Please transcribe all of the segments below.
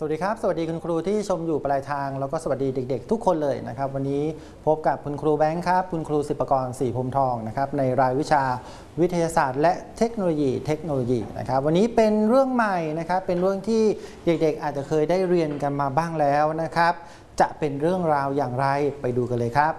สวัสดีครับสวัสดีคุณครูที่ชมอยู่ปลายทางแล้วก็สวัสดีเด็กๆทุกคนเลยนะครับวันนี้พบกับคุณครูแบงค์ครับคุณครูศิปกรศรีพรหมทองนะครับในรายวิชาวิทยาศาสตร์และเทคโนโลยีนะครับวันนี้เป็นเรื่องใหม่นะครับเป็นเรื่องที่เด็กๆอาจจะเคยได้เรียนกันมาบ้างแล้วนะครับจะเป็นเรื่องราวอย่างไรไปดูกันเลยครับ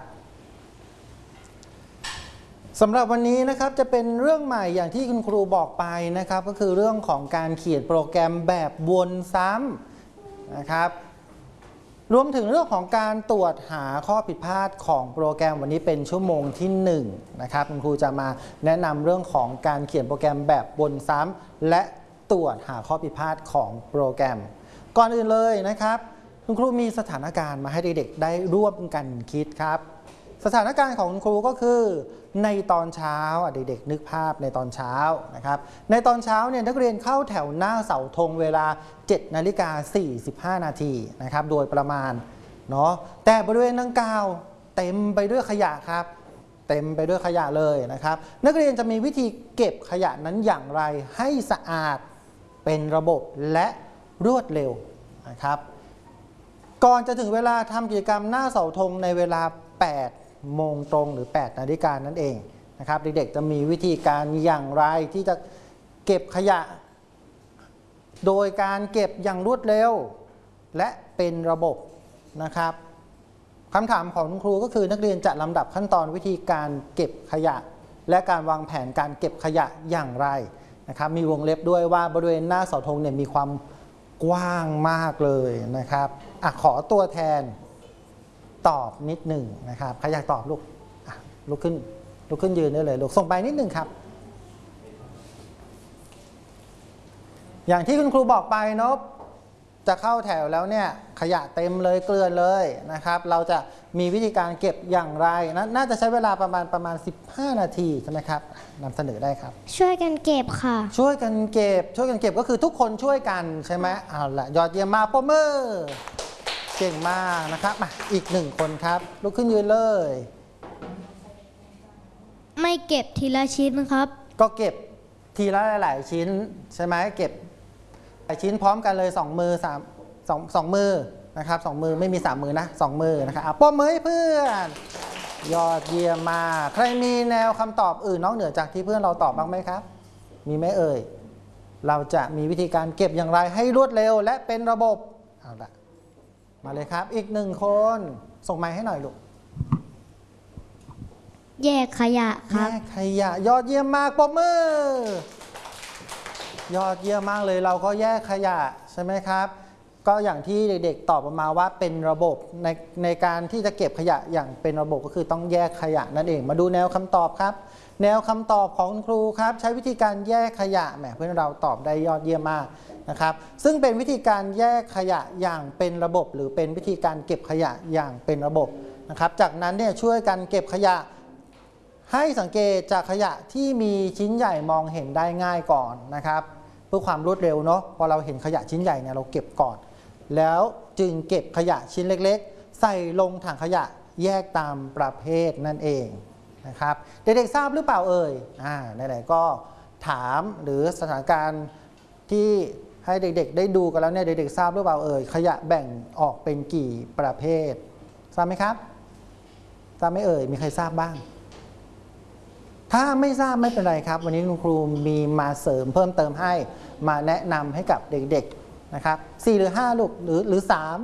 สำหรับวันนี้นะครับจะเป็นเรื่องใหม่อย่างที่คุณครูบอกไปนะครับก็คือเรื่องของการเขียนโปรแกรมแบบวนซ้ำนะครับรวมถึงเรื่องของการตรวจหาข้อผิดพลาดของโปรแกรมวันนี้เป็นชั่วโมงที่1นะครับคุณครูจะมาแนะนำเรื่องของการเขียนโปรแกรมแบบวนซ้ำและตรวจหาข้อผิดพลาดของโปรแกรมก่อนอื่นเลยนะครับคุณครูมีสถานการณ์มาให้เด็กๆได้ร่วมกันคิดครับสถานการณ์ของคุณครูก็คือในตอนเช้าเด็กๆนึกภาพในตอนเช้านะครับในตอนเช้าเนี่ยนักเรียนเข้าแถวหน้าเสาธงเวลา 7:45 นาทีนะครับโดยประมาณเนาะแต่บริเวณดังกล่าวเต็มไปด้วยขยะครับเต็มไปด้วยขยะเลยนะครับนักเรียนจะมีวิธีเก็บขยะนั้นอย่างไรให้สะอาดเป็นระบบและรวดเร็วนะครับก่อนจะถึงเวลาทำกิจกรรมหน้าเสาธงในเวลา 8 โมงตรงหรือ 8 นาฬิกานั่นเองนะครับเด็กๆจะมีวิธีการอย่างไรที่จะเก็บขยะโดยการเก็บอย่างรวดเร็วและเป็นระบบนะครับคำถามของคุณครูก็คือนักเรียนจะลำดับขั้นตอนวิธีการเก็บขยะและการวางแผนการเก็บขยะอย่างไรนะครับมีวงเล็บด้วยว่าบริเวณหน้าเสาธงเนี่ยมีความกว้างมากเลยนะครับขอตัวแทนตอบนิดหนึ่งนะครับใครอยากตอบลูกลุกขึ้นยืนได้เลยลูกส่งไปนิดหนึ่งครับอย่างที่คุณครูบอกไปเนาะจะเข้าแถวแล้วเนี่ยขยะเต็มเลยเกลื่อนเลยนะครับเราจะมีวิธีการเก็บอย่างไรน่าจะใช้เวลาประมาณ15 นาทีใช่ไหมครับนำเสนอได้ครับช่วยกันเก็บค่ะช่วยกันเก็บก็คือทุกคนช่วยกันใช่ไหมเอาละยอดเยี่ยมมากปรบมือเก่งมากนะครับมาอีก1 คนครับลุกขึ้นยืนเลยไม่เก็บทีละชิ้นครับก็เก็บทีละหลายๆชิ้นใช่ไหมเก็บหลายชิ้นพร้อมกันเลย2 มือ2 มือนะครับ2 มือไม่มี3 มือนะ2 มือนะครับปรบมือให้เพื่อนยอดเยี่ยมมากใครมีแนวคำตอบอื่นนอกเหนือจากที่เพื่อนเราตอบบ้างไหมครับมีไหมเอ่ยเราจะมีวิธีการเก็บอย่างไรให้รวดเร็วและเป็นระบบเอาละมาเลยครับอีก1 คนส่งไมค์ให้หน่อยลูกแยกขยะครับแยกขยะยอดเยี่ยมมากปรบมือยอดเยี่ยมมากเลยเราก็แยกขยะใช่ไหมครับก็อย่างที่เด็กๆตอบออกมาว่าเป็นระบบในการที่จะเก็บขยะอย่างเป็นระบบก็คือต้องแยกขยะนั่นเองมาดูแนวคำตอบครับแนวคำตอบของคุณครูครับใช้วิธีการแยกขยะแหมเพื่อนเราตอบได้ยอดเยี่ยมมากนะครับซึ่งเป็นวิธีการแยกขยะอย่างเป็นระบบหรือเป็นวิธีการเก็บขยะอย่างเป็นระบบนะครับจากนั้นเนี่ยช่วยกันเก็บขยะให้สังเกตจากขยะที่มีชิ้นใหญ่มองเห็นได้ง่ายก่อนนะครับเพื่อความรวดเร็วเนาะพอเราเห็นขยะชิ้นใหญ่เนี่ยเราเก็บก่อนแล้วจึงเก็บขยะชิ้นเล็กๆใส่ลงถังขยะแยกตามประเภทนั่นเองนะครับเด็กๆทราบหรือเปล่าเอ่ยไหนๆก็ถามหรือสถานการณ์ที่ให้เด็กๆได้ดูกันแล้วเนี่ยเด็กๆทราบหรือเปล่าเอ่ยขยะแบ่งออกเป็นกี่ประเภททราบไหมครับทราบไหมเอ่ยมีใครทราบบ้างถ้าไม่ทราบไม่เป็นไรครับวันนี้คุณครูมีมาเสริมเพิ่มเติมให้มาแนะนำให้กับเด็กๆนะครับ4 หรือ 5ลูกหรือ3